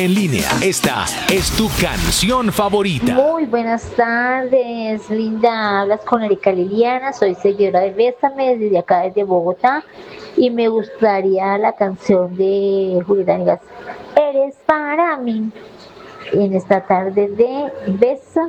En línea, esta es tu canción favorita. Muy buenas tardes, Linda. Hablas con Erika Liliana, soy seguidora de Bésame desde acá, desde Bogotá. Y me gustaría la canción de Julieta Venegas, Eres para mí, en esta tarde de Bésame.